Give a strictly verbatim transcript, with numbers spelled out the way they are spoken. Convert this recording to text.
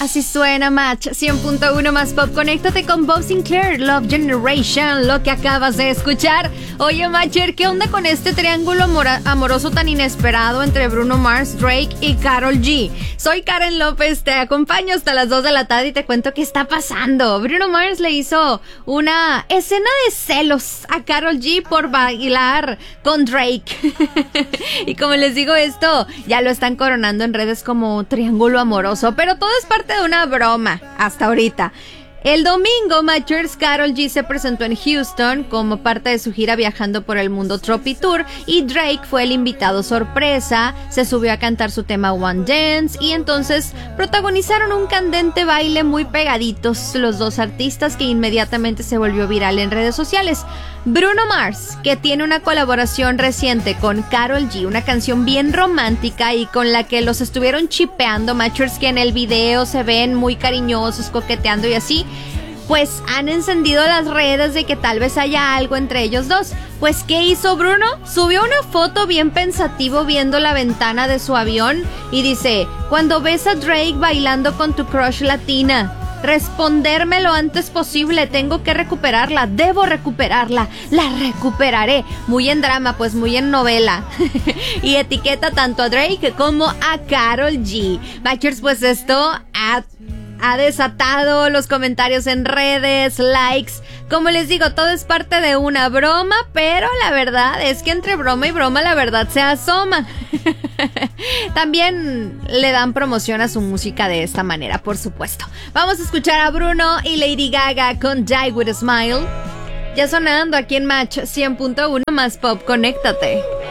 Así suena Match cien punto uno más pop. Conéctate con Bob Sinclair, Love Generation, lo que acabas de escuchar. Oye, Matcher, ¿qué onda con este triángulo amor- amoroso tan inesperado entre Bruno Mars, Drake y Karol G? Soy Karen López, te acompaño hasta las dos de la tarde y te cuento qué está pasando. Bruno Mars le hizo una escena de celos a Karol G por bailar con Drake. Y como les digo, esto ya lo están coronando en redes como triángulo amoroso, pero todo es parte de una broma hasta ahorita. El domingo, Matchers, Karol G se presentó en Houston como parte de su gira Viajando por el Mundo Tropi Tour y Drake fue el invitado sorpresa, se subió a cantar su tema One Dance y entonces protagonizaron un candente baile muy pegaditos los dos artistas que inmediatamente se volvió viral en redes sociales. Bruno Mars, que tiene una colaboración reciente con Karol G, una canción bien romántica y con la que los estuvieron chipeando, Matchers, que en el video se ven muy cariñosos, coqueteando y así, pues han encendido las redes de que tal vez haya algo entre ellos dos. Pues, ¿qué hizo Bruno? Subió una foto bien pensativo viendo la ventana de su avión y dice: cuando ves a Drake bailando con tu crush latina, responderme lo antes posible, tengo que recuperarla, debo recuperarla, la recuperaré. Muy en drama, pues muy en novela. Y etiqueta tanto a Drake como a Karol G. Matchers, pues esto ha, ha desatado los comentarios en redes, likes. Como les digo, todo es parte de una broma, pero la verdad es que entre broma y broma la verdad se asoma. También le dan promoción a su música de esta manera, por supuesto. Vamos a escuchar a Bruno y Lady Gaga con Die With A Smile. Ya sonando aquí en Match cien punto uno más pop, conéctate.